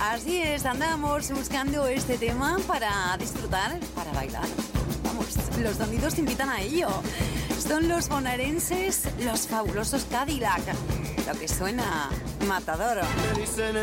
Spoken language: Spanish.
Así es, andamos buscando este tema para disfrutar, para bailar. Vamos, los sonidos te invitan a ello. Son los bonaerenses, los fabulosos Cadillac. Lo que suena matador.